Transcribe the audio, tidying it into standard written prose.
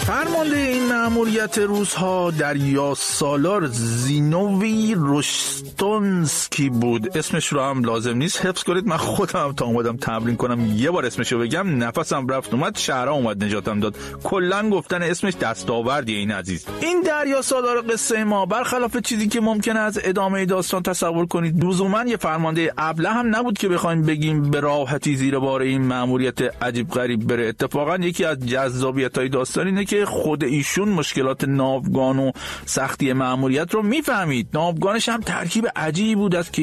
فرمانده این مأموریت روس‌ها دریاسالار زینوی رشتونسکی بود. اسمش رو هم لازم نیست حفظ کنید، من خودم تا اومدم تمرین کنم یه بار اسمش رو بگم نفسم رفت اومد، شهرها اومد نجاتم داد. کلا گفتن اسمش دستاوردیه این عزیز. این دریاسالار قصه ما برخلاف چیزی که ممکنه از ادامه داستان تصور کنید لزوما یه فرمانده ابله هم نبود که بخوایم بگیم به راحتی زیر بار این مأموریت عجیب غریب بره. اتفاقا یکی از جذابیت‌های داستان اینه که خود ایشون مشکلات ناوگان و سختی مأموریت رو میفهمید. ناوگانش هم ترکیب عجیبی بود از